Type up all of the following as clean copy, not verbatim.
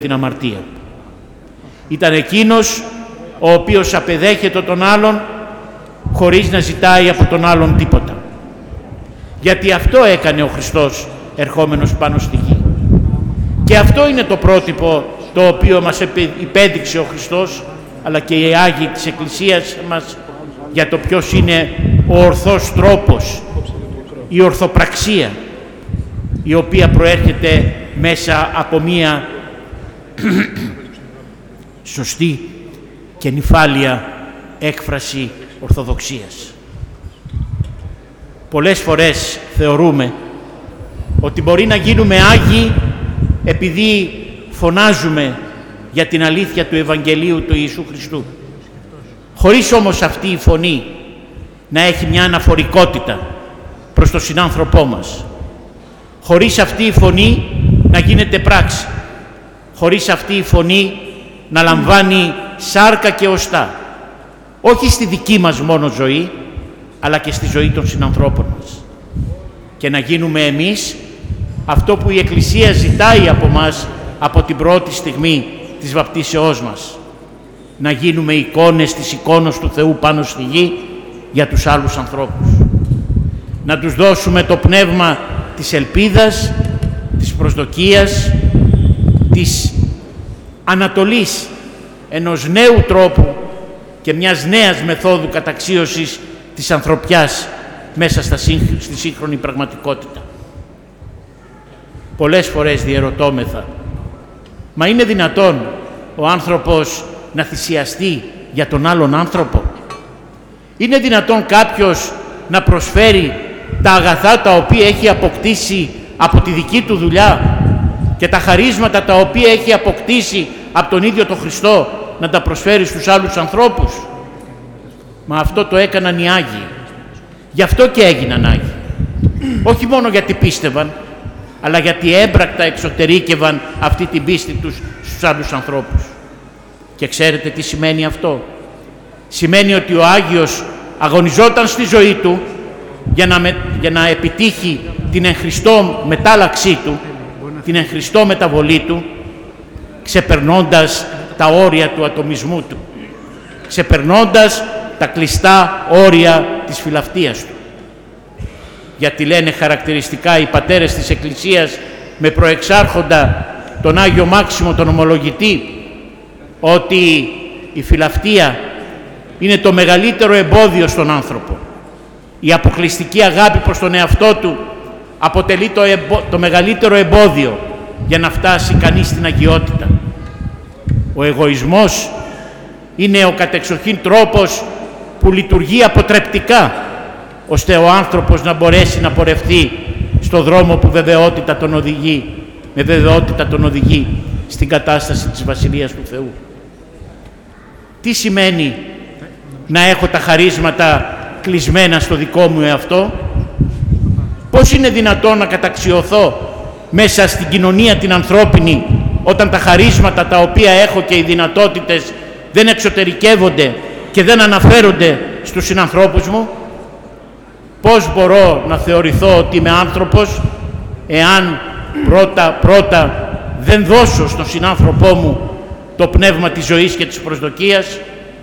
την αμαρτία. Ήταν εκείνος ο οποίος απεδέχεται τον άλλον χωρίς να ζητάει από τον άλλον τίποτα. Γιατί αυτό έκανε ο Χριστός ερχόμενος πάνω στη γη. Και αυτό είναι το πρότυπο το οποίο μας υπέδειξε ο Χριστός, αλλά και οι Άγιοι της Εκκλησίας μας, για το ποιος είναι ο ορθός τρόπος, η ορθοπραξία, η οποία προέρχεται μέσα από μία σωστή και νυφάλια έκφραση ορθοδοξίας. Πολλές φορές θεωρούμε ότι μπορεί να γίνουμε Άγιοι επειδή φωνάζουμε για την αλήθεια του Ευαγγελίου του Ιησού Χριστού, χωρίς όμως αυτή η φωνή να έχει μια αναφορικότητα προς τον συνάνθρωπό μας, χωρίς αυτή η φωνή να γίνεται πράξη, χωρίς αυτή η φωνή να λαμβάνει σάρκα και οστά, όχι στη δική μας μόνο ζωή, αλλά και στη ζωή των συνανθρώπων μας. Και να γίνουμε εμείς αυτό που η Εκκλησία ζητάει από μας από την πρώτη στιγμή της βαπτίσεώς μας. Να γίνουμε εικόνες της εικόνος του Θεού πάνω στη γη για τους άλλους ανθρώπους. Να τους δώσουμε το πνεύμα της ελπίδας, της προσδοκίας, της ανατολής ενός νέου τρόπου και μιας νέας μεθόδου καταξίωσης της ανθρωπιάς μέσα στη σύγχρονη πραγματικότητα. Πολλές φορές διερωτώμεθα, μα είναι δυνατόν ο άνθρωπος να θυσιαστεί για τον άλλον άνθρωπο? Είναι δυνατόν κάποιος να προσφέρει τα αγαθά τα οποία έχει αποκτήσει από τη δική του δουλειά και τα χαρίσματα τα οποία έχει αποκτήσει από τον ίδιο τον Χριστό να τα προσφέρει στους άλλους ανθρώπους? Μα αυτό το έκαναν οι Άγιοι. Γι' αυτό και έγιναν Άγιοι. Όχι μόνο γιατί πίστευαν, αλλά γιατί έμπρακτα εξωτερήκευαν αυτή την πίστη τους στους άλλους ανθρώπους. Και ξέρετε τι σημαίνει αυτό? Σημαίνει ότι ο Άγιος αγωνιζόταν στη ζωή του για να επιτύχει την εν Χριστώ μετάλλαξή του, την εν Χριστώ μεταβολή του, ξεπερνώντας τα όρια του ατομισμού του, ξεπερνώντας τα κλειστά όρια της φιλαυτίας του. Γιατί λένε χαρακτηριστικά οι πατέρες της Εκκλησίας με προεξάρχοντα τον Άγιο Μάξιμο τον Ομολογητή, ότι η φιλαυτία είναι το μεγαλύτερο εμπόδιο στον άνθρωπο. Η αποκλειστική αγάπη προς τον εαυτό του αποτελεί το μεγαλύτερο εμπόδιο για να φτάσει κανείς στην αγιότητα. Ο εγωισμός είναι ο κατεξοχήν τρόπος που λειτουργεί αποτρεπτικά, ώστε ο άνθρωπος να μπορέσει να πορευτεί στο δρόμο που με βεβαιότητα τον οδηγεί στην κατάσταση της Βασιλείας του Θεού. Τι σημαίνει να έχω τα χαρίσματα κλεισμένα στο δικό μου εαυτό? Πώς είναι δυνατόν να καταξιωθώ μέσα στην κοινωνία την ανθρώπινη όταν τα χαρίσματα τα οποία έχω και οι δυνατότητες δεν εξωτερικεύονται και δεν αναφέρονται στους συνανθρώπους μου? Πώς μπορώ να θεωρηθώ ότι είμαι άνθρωπος εάν πρώτα δεν δώσω στον συνάνθρωπό μου το πνεύμα της ζωής και της προσδοκίας?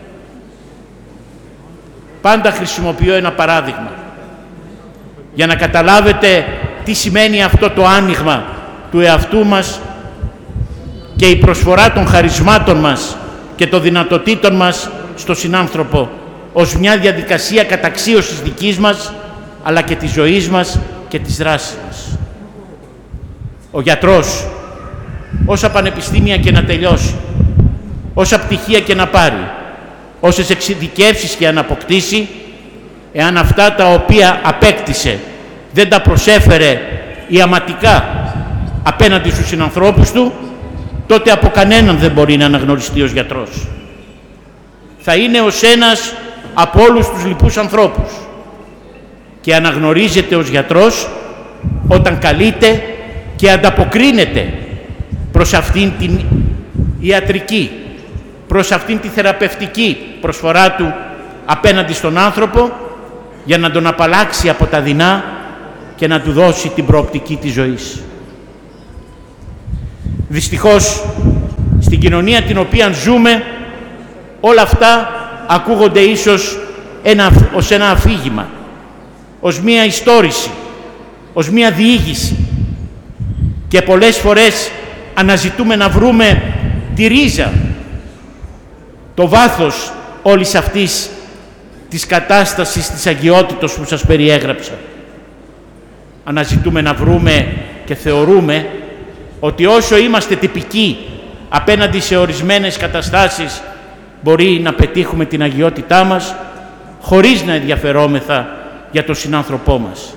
Πάντα χρησιμοποιώ ένα παράδειγμα για να καταλάβετε τι σημαίνει αυτό το άνοιγμα του εαυτού μας και η προσφορά των χαρισμάτων μας και των δυνατοτήτων μας στο συνάνθρωπο ως μια διαδικασία καταξίωσης δικής μας, αλλά και της ζωής μας και της δράσης μας. Ο γιατρός, όσα πανεπιστήμια και να τελειώσει, όσα πτυχία και να πάρει, όσες εξειδικεύσεις και να αποκτήσει, εάν αυτά τα οποία απέκτησε δεν τα προσέφερε ιαματικά απέναντι στους συνανθρώπους του, τότε από κανέναν δεν μπορεί να αναγνωριστεί ως γιατρός. Θα είναι ως ένας από όλους τους λοιπούς ανθρώπους και αναγνωρίζεται ως γιατρός όταν καλείται και ανταποκρίνεται προς αυτήν την ιατρική, προς αυτήν τη θεραπευτική προσφορά του απέναντι στον άνθρωπο, για να τον απαλλάξει από τα δεινά και να του δώσει την προοπτική της ζωής. Δυστυχώς στην κοινωνία την οποία ζούμε, όλα αυτά ακούγονται ίσως ως ένα αφήγημα, ως μία ιστόρηση, ως μία διήγηση. Και πολλές φορές αναζητούμε να βρούμε τη ρίζα, το βάθος όλης αυτής της κατάστασης της αγιότητος που σας περιέγραψα. Αναζητούμε να βρούμε και θεωρούμε ότι όσο είμαστε τυπικοί απέναντι σε ορισμένες καταστάσεις μπορεί να πετύχουμε την αγιότητά μας χωρίς να ενδιαφερόμεθα για τον συνάνθρωπό μας.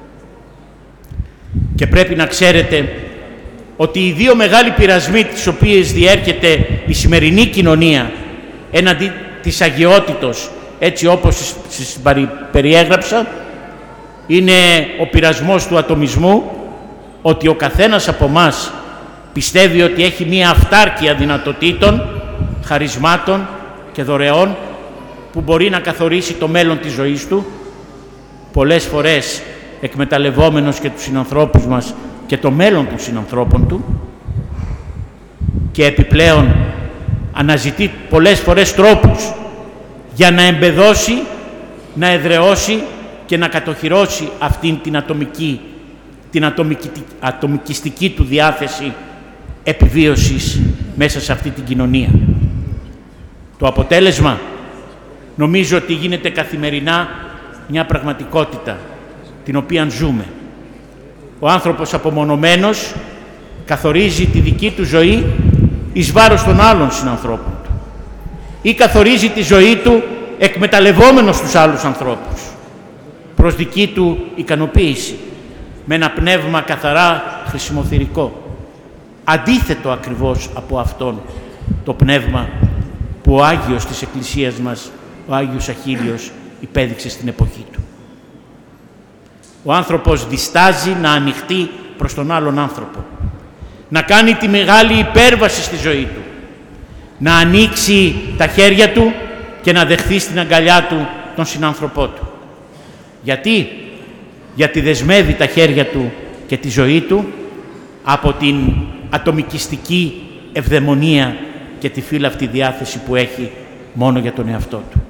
Και πρέπει να ξέρετε ότι οι δύο μεγάλοι πειρασμοί τις οποίες διέρχεται η σημερινή κοινωνία έναντι της αγιότητος, έτσι όπως σας περιέγραψα, είναι ο πειρασμός του ατομισμού, ότι ο καθένας από μας πιστεύει ότι έχει μία αυτάρκεια δυνατοτήτων, χαρισμάτων και δωρεών που μπορεί να καθορίσει το μέλλον της ζωής του, πολλές φορές εκμεταλλευόμενος και τους συνανθρώπους μας και το μέλλον των συνανθρώπων του, και επιπλέον αναζητεί πολλές φορές τρόπους για να εμπεδώσει, να εδραιώσει και να κατοχυρώσει αυτήν την ατομικιστική του διάθεση επιβίωσης μέσα σε αυτή την κοινωνία. Το αποτέλεσμα νομίζω ότι γίνεται καθημερινά μια πραγματικότητα την οποία ζούμε. Ο άνθρωπος απομονωμένος καθορίζει τη δική του ζωή εις βάρος των άλλων συνανθρώπων του ή καθορίζει τη ζωή του εκμεταλλευόμενος τους άλλους ανθρώπους προς δική του ικανοποίηση, με ένα πνεύμα καθαρά χρησιμοθυρικό, αντίθετο ακριβώς από αυτόν το πνεύμα που ο Άγιος της Εκκλησίας μας, ο Άγιος Αχίλιος, υπέδειξε στην εποχή του. Ο άνθρωπος διστάζει να ανοιχτεί προς τον άλλον άνθρωπο, να κάνει τη μεγάλη υπέρβαση στη ζωή του, να ανοίξει τα χέρια του και να δεχθεί στην αγκαλιά του τον συνάνθρωπό του. Γιατί δεσμεύει τα χέρια του και τη ζωή του από την ατομικιστική ευδαιμονία και τη φύλαυτη διάθεση που έχει μόνο για τον εαυτό του.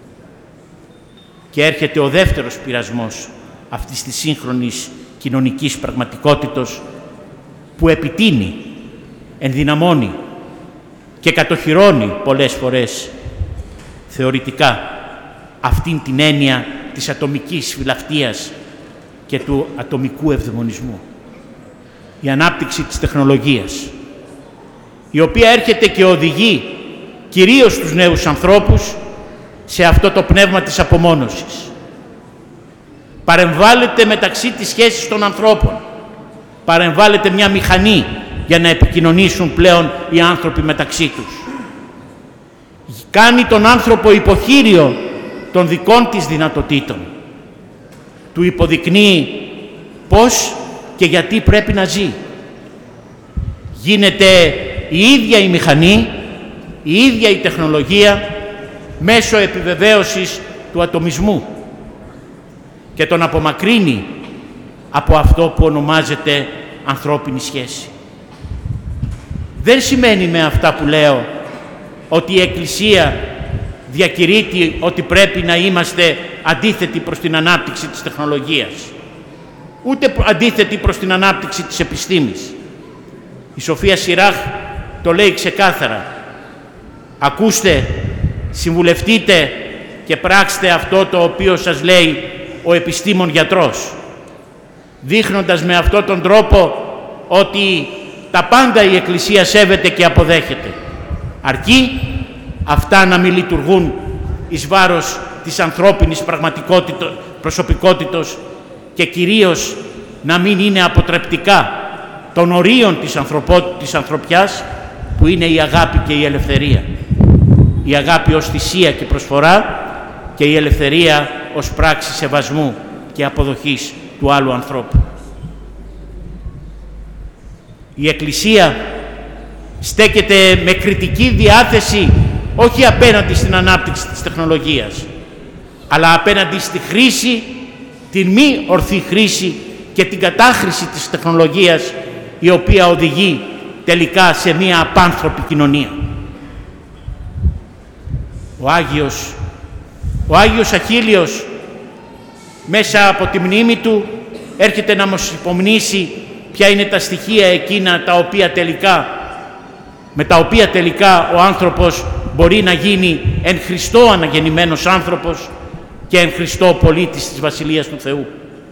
Και έρχεται ο δεύτερος πειρασμός αυτής της σύγχρονης κοινωνικής πραγματικότητος που επιτείνει, ενδυναμώνει και κατοχυρώνει πολλές φορές θεωρητικά αυτήν την έννοια της ατομικής φυλαυτίας και του ατομικού ευδαιμονισμού. Η ανάπτυξη της τεχνολογίας, η οποία έρχεται και οδηγεί κυρίως τους νέους ανθρώπους σε αυτό το πνεύμα της απομόνωσης. Παρεμβάλλεται μεταξύ της σχέσης των ανθρώπων. Παρεμβάλλεται μια μηχανή για να επικοινωνήσουν πλέον οι άνθρωποι μεταξύ τους. Κάνει τον άνθρωπο υποχείριο των δικών της δυνατοτήτων. Του υποδεικνύει πώς και γιατί πρέπει να ζει. Γίνεται η ίδια η μηχανή, η ίδια η τεχνολογία μέσω επιβεβαίωσης του ατομισμού και τον απομακρύνει από αυτό που ονομάζεται ανθρώπινη σχέση. Δεν σημαίνει με αυτά που λέω ότι η Εκκλησία διακηρύττει ότι πρέπει να είμαστε αντίθετοι προς την ανάπτυξη της τεχνολογίας, ούτε αντίθετοι προς την ανάπτυξη της επιστήμης. Η Σοφία Σιράχ το λέει ξεκάθαρα. Ακούστε, συμβουλευτείτε και πράξτε αυτό το οποίο σας λέει ο επιστήμον γιατρός, δείχνοντας με αυτόν τον τρόπο ότι τα πάντα η Εκκλησία σέβεται και αποδέχεται, αρκεί αυτά να μην λειτουργούν εις βάρος της ανθρώπινης προσωπικότητος και κυρίως να μην είναι αποτρεπτικά των ορίων της ανθρωπιάς, που είναι η αγάπη και η ελευθερία. Η αγάπη ως θυσία και προσφορά και η ελευθερία ως πράξη σεβασμού και αποδοχής του άλλου ανθρώπου. Η Εκκλησία στέκεται με κριτική διάθεση όχι απέναντι στην ανάπτυξη της τεχνολογίας, αλλά απέναντι στη χρήση, την μη ορθή χρήση και την κατάχρηση της τεχνολογίας, η οποία οδηγεί τελικά σε μια απάνθρωπη κοινωνία. Ο Άγιος Αχίλιος μέσα από τη μνήμη του έρχεται να μας υπομνήσει ποια είναι τα στοιχεία εκείνα με τα οποία τελικά ο άνθρωπος μπορεί να γίνει εν Χριστώ αναγεννημένος άνθρωπος και εν Χριστώ πολίτης της Βασιλείας του Θεού.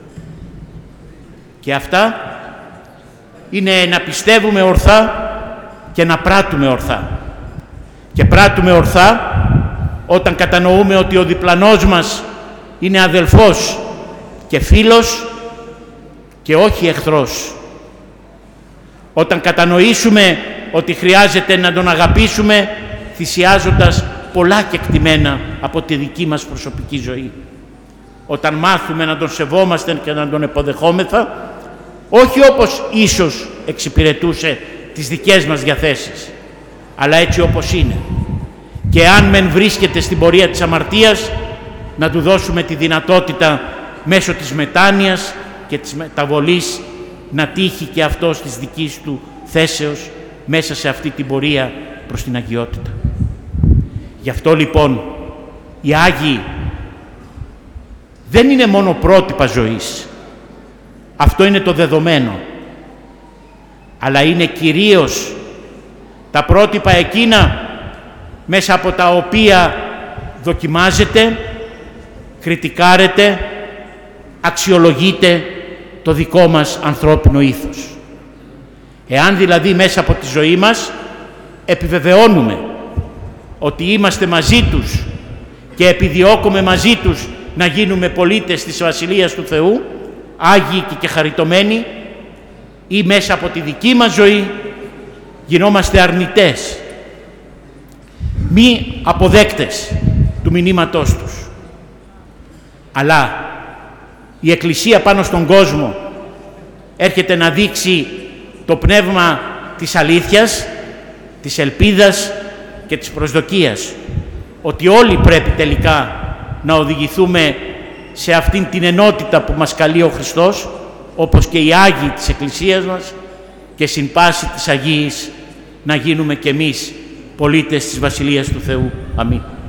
Και αυτά είναι να πιστεύουμε ορθά και να πράττουμε ορθά. Και πράττουμε ορθά όταν κατανοούμε ότι ο διπλανός μας είναι αδελφός και φίλος και όχι εχθρός. Όταν κατανοήσουμε ότι χρειάζεται να τον αγαπήσουμε θυσιάζοντας πολλά κεκτημένα από τη δική μας προσωπική ζωή. Όταν μάθουμε να τον σεβόμαστε και να τον εποδεχόμεθα, όχι όπως ίσως εξυπηρετούσε τις δικές μας διαθέσεις, αλλά έτσι όπως είναι. Και αν μεν βρίσκεται στην πορεία της αμαρτίας, να του δώσουμε τη δυνατότητα μέσω της μετάνοιας και της μεταβολής να τύχει και αυτός της δικής του θέσεως μέσα σε αυτή την πορεία προς την αγιότητα. Γι' αυτό λοιπόν οι Άγιοι δεν είναι μόνο πρότυπα ζωής, αυτό είναι το δεδομένο, αλλά είναι κυρίως τα πρότυπα εκείνα μέσα από τα οποία δοκιμάζεται, κριτικάρεται, αξιολογείται το δικό μας ανθρώπινο ήθος. Εάν δηλαδή μέσα από τη ζωή μας επιβεβαιώνουμε ότι είμαστε μαζί τους και επιδιώκουμε μαζί τους να γίνουμε πολίτες της Βασιλείας του Θεού, Άγιοι και χαριτωμένοι, ή μέσα από τη δική μας ζωή γινόμαστε αρνητές, μη αποδέκτες του μηνύματός τους. Αλλά η Εκκλησία πάνω στον κόσμο έρχεται να δείξει το πνεύμα της αλήθειας, της ελπίδας και της προσδοκίας, ότι όλοι πρέπει τελικά να οδηγηθούμε σε αυτήν την ενότητα που μας καλεί ο Χριστός, όπως και οι Άγιοι της Εκκλησίας μας, και συν πάση της Αγίης να γίνουμε κι εμείς πολίτες της Βασιλείας του Θεού. Αμήν.